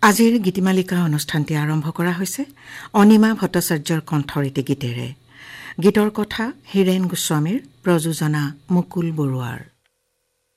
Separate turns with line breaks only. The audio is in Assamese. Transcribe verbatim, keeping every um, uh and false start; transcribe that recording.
আজিৰ গীতিমালিকা অনুষ্ঠানটি আৰম্ভ কৰা হৈছে অনিমা ভট্টাচাৰ্যৰ কণ্ঠৰ এটি গীতেৰে। গীতৰ কথা হীৰেন গোস্বামীৰ, প্ৰযোজনা মুকুল বৰুৱাৰ।